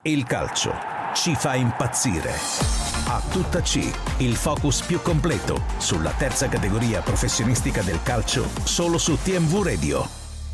Il calcio ci fa impazzire. A tutta C, il focus più completo sulla terza categoria professionistica del calcio, solo su TMV Radio.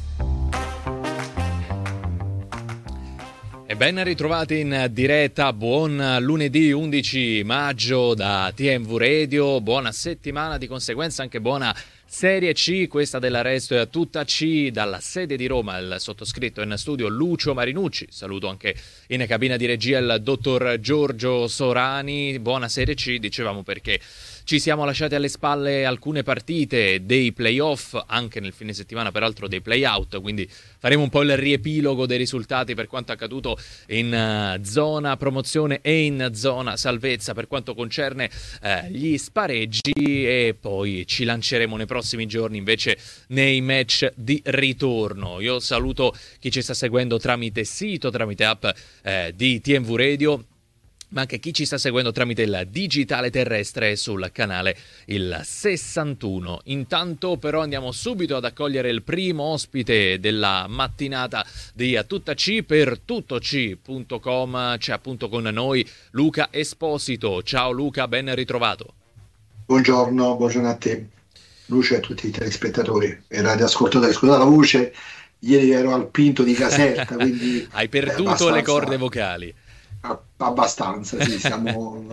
E ben ritrovati in diretta, buon lunedì 11 maggio da TMV Radio, buona settimana, di conseguenza anche buona Serie C, questa dell'Arresto è a tutta C, dalla sede di Roma, il sottoscritto in studio Lucio Marinucci, saluto anche in cabina di regia il dottor Giorgio Sorani, buona Serie C, dicevamo perché ci siamo lasciati alle spalle alcune partite dei playoff, anche nel fine settimana peraltro dei playout, quindi faremo un po' il riepilogo dei risultati per quanto accaduto in zona promozione e in zona salvezza per quanto concerne gli spareggi, e poi ci lanceremo nei prossimi giorni invece nei match di ritorno. Io saluto chi ci sta seguendo tramite sito, tramite app di TMV Radio, ma anche chi ci sta seguendo tramite il digitale terrestre sul canale il 61. Intanto però andiamo subito ad accogliere il primo ospite della mattinata di A Tutta C. Per tuttoc.com c'è appunto con noi Luca Esposito. Ciao Luca, ben ritrovato. Buongiorno a te, Luce, a tutti i telespettatori e radioascoltatori. Scusate la voce, ieri ero al Pinto di Caserta, quindi hai perduto le corde vocali. Abbastanza, sì, siamo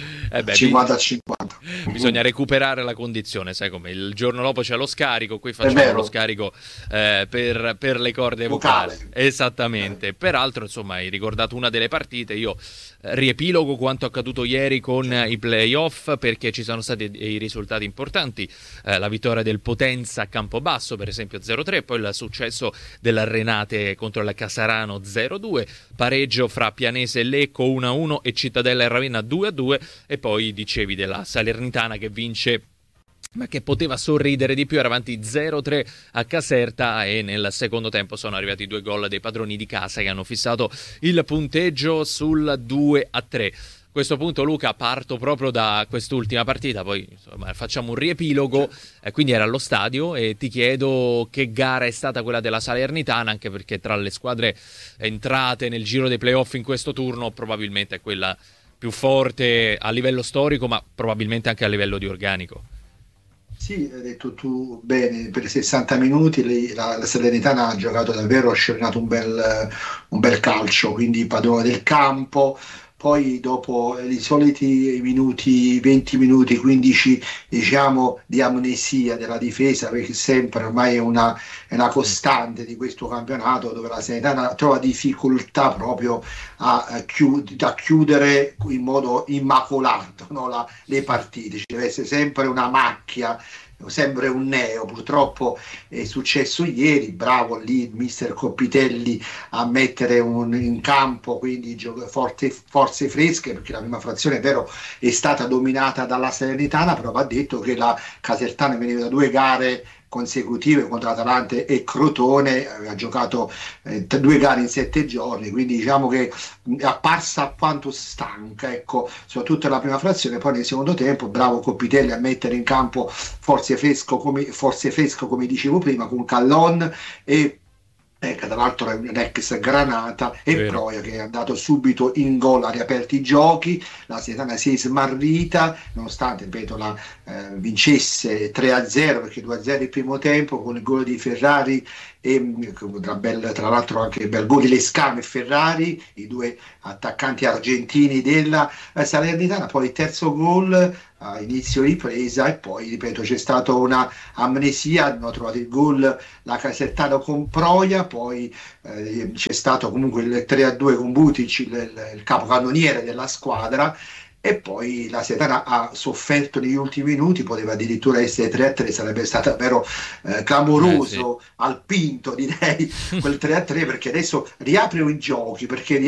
50-50. Bisogna recuperare la condizione, sai come il giorno dopo c'è lo scarico, qui facciamo lo scarico per le corde vocali. Esattamente. Peraltro, insomma, hai ricordato una delle partite, io riepilogo quanto accaduto ieri con i playoff, perché ci sono stati dei risultati importanti, la vittoria del Potenza a Campobasso per esempio 0-3, poi il successo della Renate contro la Casarano 0-2, pareggio fra Pianese e Lecco 1-1 e Cittadella e Ravenna 2-2, e poi dicevi della Salernitana che vince ma che poteva sorridere di più, era avanti 0-3 a Caserta e nel secondo tempo sono arrivati 2 gol dei padroni di casa che hanno fissato il punteggio sul 2-3. A questo punto, Luca, parto proprio da quest'ultima partita, poi insomma, facciamo un riepilogo, quindi era allo stadio e ti chiedo che gara è stata quella della Salernitana, anche perché tra le squadre entrate nel giro dei playoff in questo turno probabilmente è quella più forte a livello storico, ma probabilmente anche a livello di organico. Sì, hai detto tu bene, per 60 minuti la Salernitana ha giocato davvero, ha scernato un bel calcio, quindi padrone del campo. Poi dopo i soliti minuti, 20 minuti, 15 diciamo di amnesia della difesa, perché sempre ormai è una costante di questo campionato, dove la Salernitana trova difficoltà proprio a chiudere in modo immacolato, no, le partite, ci deve essere sempre una macchia, sempre un neo. Purtroppo è successo ieri, bravo lì il mister Coppitelli a mettere in campo quindi forze fresche, perché la prima frazione è vero è stata dominata dalla Salernitana, però va detto che la Casertana veniva da 2 gare consecutive contro Atalanta e Crotone, aveva giocato 2 gare in 7 giorni, quindi diciamo che è apparsa quanto stanca, ecco, soprattutto nella prima frazione. Poi nel secondo tempo bravo Coppitelli a mettere in campo forze fresco come dicevo prima, con Callon e tra l'altro è un ex Granata e Proia, che è andato subito in gol, ha riaperto i giochi. La Salernitana si è smarrita nonostante, ripeto, la vincesse 3-0, perché 2-0 il primo tempo con il gol di Ferrari e tra l'altro anche il bel gol di Lescano e Ferrari, i 2 attaccanti argentini della Salernitana. Poi il terzo gol a inizio ripresa e poi, ripeto, c'è stata una amnesia, hanno trovato il gol la Casertana con Proia, poi c'è stato comunque il 3-2 con Butic, il capocannoniere della squadra, e poi la Salernitana ha sofferto negli ultimi minuti, poteva addirittura essere 3-3, sarebbe stato davvero clamoroso, sì. Al Pinto direi quel 3-3, perché adesso riapre i giochi per il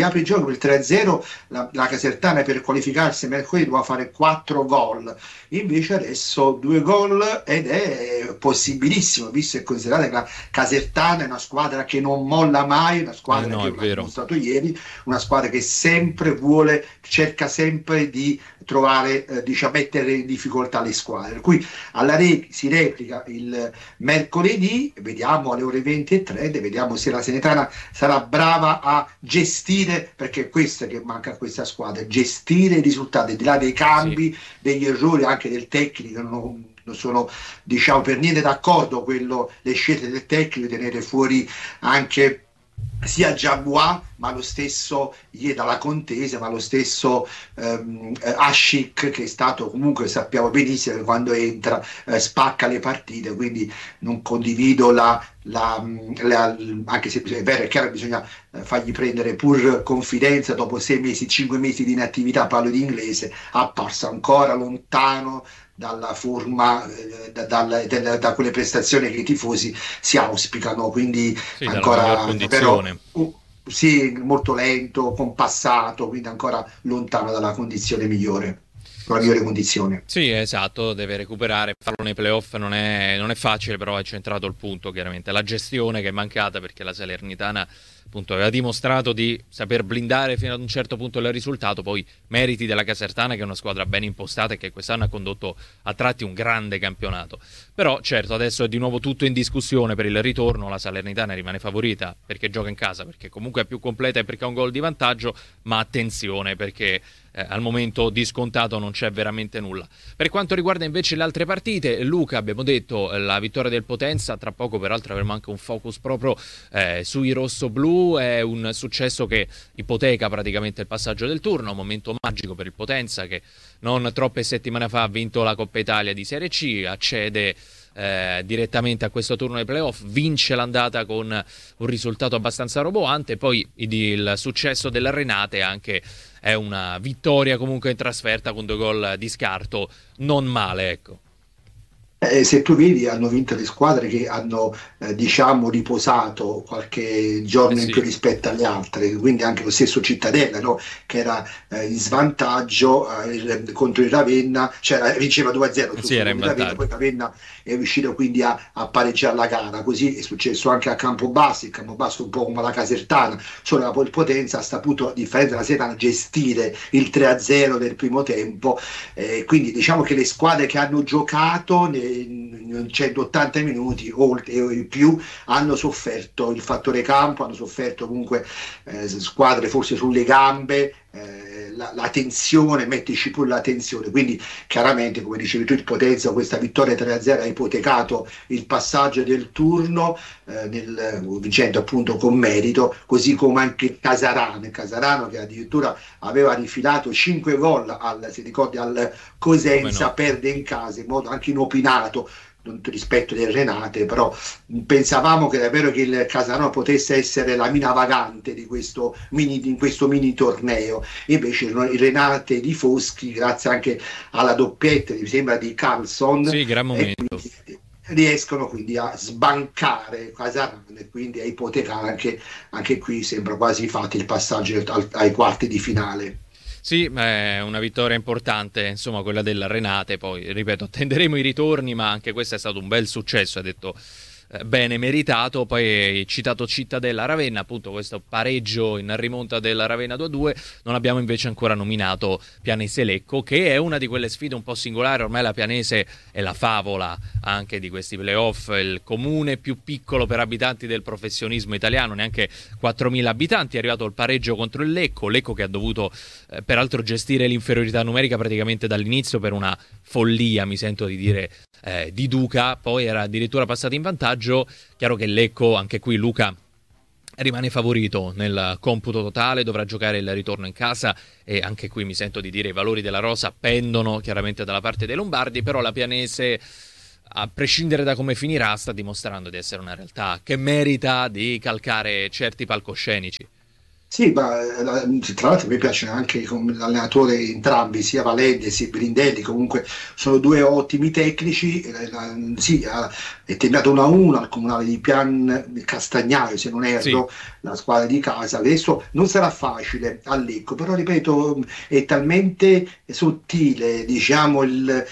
3-0 la Casertana per qualificarsi mercoledì doveva fare 4 gol, invece adesso 2 gol ed è possibilissimo, visto e considerato che la Casertana è una squadra che non molla mai, una squadra che l'ha dimostrato ieri, una squadra che sempre cerca sempre di di trovare, diciamo, mettere in difficoltà le squadre. Per cui si replica il mercoledì, vediamo alle ore 20:30, vediamo se la Salernitana sarà brava a gestire, perché è questo che manca a questa squadra, gestire i risultati, al di là dei cambi, degli errori anche del tecnico. Non sono, diciamo, per niente d'accordo le scelte del tecnico di tenere fuori anche sia Jaguar, ma lo stesso dalla Contesa, ma lo stesso Ashik, che è stato, comunque sappiamo benissimo che quando entra spacca le partite, quindi non condivido anche se è vero, è chiaro che bisogna fargli prendere pur confidenza dopo 6 mesi, 5 mesi di inattività, parlo di inglese, apparso ancora lontano dalla forma, da quelle prestazioni che i tifosi si auspicano, quindi ancora condizione. Sì, molto lento, compassato, quindi ancora lontano dalla condizione migliore. La migliore condizione. Sì, esatto, deve recuperare, farlo nei playoff non è facile, però è centrato il punto, chiaramente la gestione che è mancata, perché la Salernitana appunto aveva dimostrato di saper blindare fino ad un certo punto il risultato, poi meriti della Casertana, che è una squadra ben impostata e che quest'anno ha condotto a tratti un grande campionato. Però certo, adesso è di nuovo tutto in discussione per il ritorno, la Salernitana rimane favorita perché gioca in casa, perché comunque è più completa e perché ha un gol di vantaggio, ma attenzione perché al momento di scontato non c'è veramente nulla. Per quanto riguarda invece le altre partite, Luca, abbiamo detto la vittoria del Potenza, tra poco peraltro avremo anche un focus proprio sui rossoblù, è un successo che ipoteca praticamente il passaggio del turno, un momento magico per il Potenza che non troppe settimane fa ha vinto la Coppa Italia di Serie C, accede direttamente a questo turno dei playoff, vince l'andata con un risultato abbastanza roboante, poi il successo della Renate anche è una vittoria comunque in trasferta con 2 gol di scarto, non male, ecco. Se tu vedi, hanno vinto le squadre che hanno diciamo riposato qualche giorno in più rispetto alle altre, quindi anche lo stesso Cittadella, no? Che era in svantaggio contro il Ravenna, cioè vinceva 2-0 era in Ravenna, poi Ravenna è riuscito quindi a pareggiare la gara. Così è successo anche a Campobasso, il Campobasso un po' come la Casertana, solo il Potenza ha saputo, a differenza della Serena, gestire il 3-0 del primo tempo, quindi diciamo che le squadre che hanno giocato 180 minuti o più hanno sofferto il fattore campo, hanno sofferto comunque squadre forse sulle gambe, la tensione, mettici pure la tensione, quindi chiaramente, come dicevi tu, il Potenza, questa vittoria 3-0 ha ipotecato il passaggio del turno, vincendo appunto con merito, così come anche il Casarano che addirittura aveva rifilato 5 gol se ricordi al Cosenza, perde in casa in modo anche inopinato, rispetto del Renate, però pensavamo che davvero che il Casarano potesse essere la mina vagante di questo mini torneo, invece il Renate di Foschi, grazie anche alla doppietta mi sembra di Carlson, gran momento, riescono quindi a sbancare Casarano e quindi a ipotecare anche qui sembra quasi fatti il passaggio ai quarti di finale. Sì, è una vittoria importante, insomma, quella della Renate. Poi, ripeto, attenderemo i ritorni, ma anche questo è stato un bel successo, ha detto bene, meritato. Poi citato Cittadella Ravenna, appunto questo pareggio in rimonta della Ravenna 2-2. Non abbiamo invece ancora nominato Pianese Lecco, che è una di quelle sfide un po' singolari. Ormai la Pianese è la favola anche di questi playoff, il comune più piccolo per abitanti del professionismo italiano, neanche 4.000 abitanti. È arrivato il pareggio contro il Lecco che ha dovuto peraltro gestire l'inferiorità numerica praticamente dall'inizio per una follia, mi sento di dire, di Duca. Poi era addirittura passato in vantaggio. Chiaro che Lecco, anche qui Luca, rimane favorito nel computo totale, dovrà giocare il ritorno in casa e anche qui mi sento di dire i valori della rosa pendono chiaramente dalla parte dei lombardi, però la Pianese, a prescindere da come finirà, sta dimostrando di essere una realtà che merita di calcare certi palcoscenici. Sì, ma tra l'altro mi piacciono anche come allenatore entrambi, sia Valente sia Brindelli, comunque sono 2 ottimi tecnici. È terminato 1-1 al comunale di Pian Castagnaio, se non erro, la squadra di casa. Adesso non sarà facile a Lecco, però ripeto, è talmente sottile, diciamo,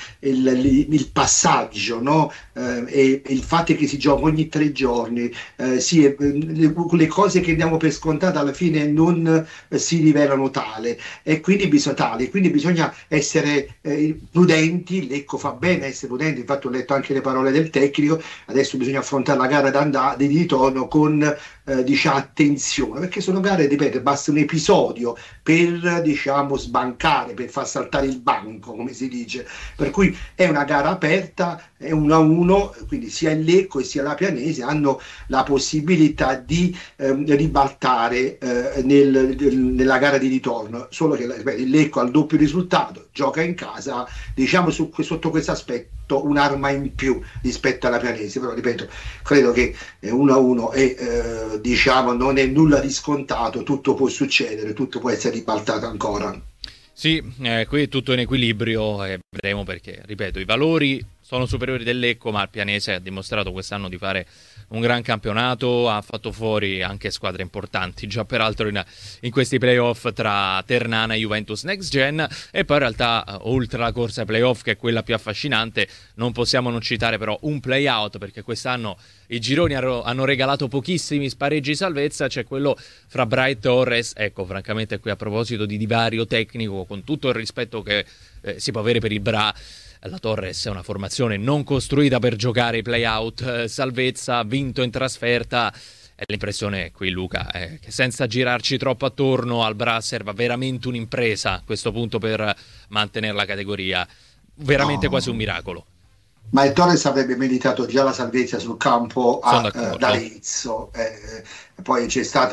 il passaggio, no? E il fatto che si gioca ogni 3 giorni, le cose che diamo per scontate alla fine non si rivelano tale, e quindi bisogna essere prudenti. Lecco fa bene essere prudenti, infatti ho letto anche le parole del tecnico. Adesso bisogna affrontare la gara di ritorno con attenzione, perché sono gare, ripeto, basta un episodio per sbancare, per far saltare il banco, come si dice, per cui è una gara aperta, è 1-1, quindi sia il Lecco e sia la Pianesi hanno la possibilità di ribaltare nella gara di ritorno, solo che il Lecco ha il doppio risultato, gioca in casa, sotto questo aspetto un'arma in più rispetto alla Pianesi. Però ripeto, credo che 1-1 e non è nulla di scontato, tutto può succedere, tutto può essere ribaltato ancora. Sì, qui è tutto in equilibrio e vedremo, perché, ripeto, i valori sono superiori del Lecco, ma il Pianese ha dimostrato quest'anno di fare un gran campionato, ha fatto fuori anche squadre importanti, già peraltro in questi playoff tra Ternana e Juventus Next Gen. E poi in realtà, oltre alla corsa ai playoff, che è quella più affascinante, non possiamo non citare però un playout, perché quest'anno i gironi hanno regalato pochissimi spareggi salvezza. C'è quello fra Bra e Torres. Ecco, francamente qui, a proposito di divario tecnico, con tutto il rispetto che si può avere per il Bra, la Torres è una formazione non costruita per giocare i play-out, salvezza, vinto in trasferta. E l'impressione qui, Luca, è che senza girarci troppo attorno, al Bra serva veramente un'impresa a questo punto per mantenere la categoria. Veramente quasi un miracolo. Ma il Torres avrebbe meritato già la salvezza sul campo dall'inizio. Poi c'è stato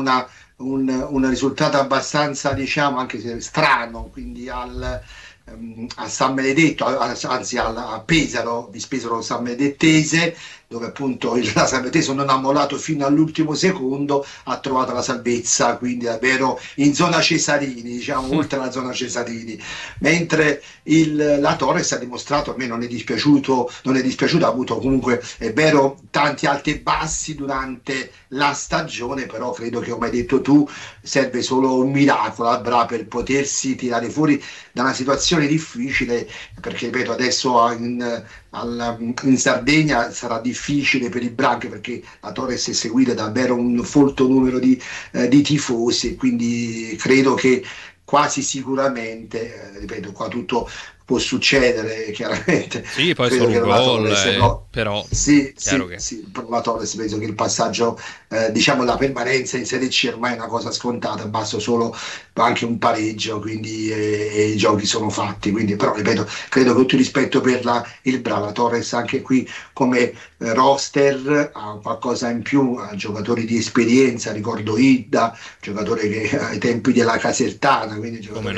un risultato abbastanza anche se strano, quindi a San Benedetto, anzi a Pesaro, di Pesaro San Benedettese, dove appunto la Salveteso non ha mollato fino all'ultimo secondo, ha trovato la salvezza, quindi davvero in zona Cesarini, oltre la zona Cesarini, mentre la Torres ha dimostrato, a me non è dispiaciuto, ha avuto comunque, è vero, tanti alti e bassi durante la stagione, però credo che, come hai detto tu, serve solo un miracolo al Bra per potersi tirare fuori da una situazione difficile, perché ripeto, adesso in Sardegna sarà difficile per i Branchi, perché la Torres è seguita davvero un folto numero di tifosi, quindi credo che quasi sicuramente, ripeto, qua tutto può succedere, chiaramente. Sì, poi solo un gol, però sì, per la Torres penso che il passaggio, la permanenza in Serie C ormai è una cosa scontata, basta solo anche un pareggio, quindi i giochi sono fatti. Quindi, però ripeto, credo che tutto il rispetto per il Brava Torres, anche qui come roster ha qualcosa in più, ha giocatori di esperienza, ricordo Idda, giocatore che ai tempi della Casertana, quindi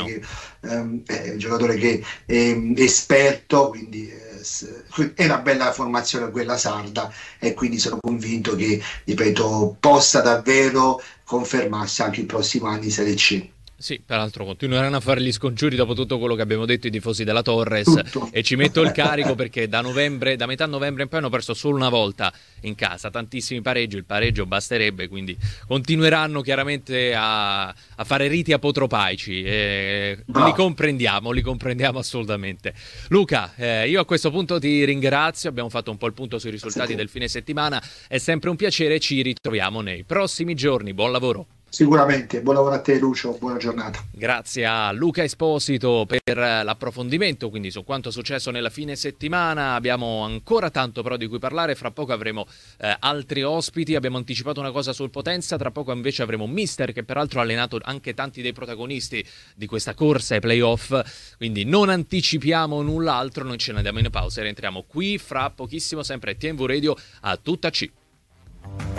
giocatore che è esperto, quindi è una bella formazione quella sarda, e quindi sono convinto che, ripeto, possa davvero confermarsi anche il prossimo anno in Serie C. Sì, peraltro continueranno a fare gli scongiuri dopo tutto quello che abbiamo detto i tifosi della Torres. E ci metto il carico perché da metà novembre in poi hanno perso solo una volta in casa, tantissimi pareggi, il pareggio basterebbe, quindi continueranno chiaramente a fare riti apotropaici, li comprendiamo assolutamente. Luca, io a questo punto ti ringrazio, abbiamo fatto un po' il punto sui risultati del fine settimana, è sempre un piacere, ci ritroviamo nei prossimi giorni, buon lavoro. Sicuramente, buon lavoro a te Lucio, buona giornata. Grazie a Luca Esposito per l'approfondimento quindi su quanto è successo nella fine settimana. Abbiamo ancora tanto però di cui parlare, fra poco avremo altri ospiti, abbiamo anticipato una cosa sul Potenza, tra poco invece avremo Mister, che peraltro ha allenato anche tanti dei protagonisti di questa corsa ai playoff, quindi non anticipiamo null'altro, noi ce ne andiamo in pausa e rientriamo qui fra pochissimo, sempre a TMV Radio a tutta C.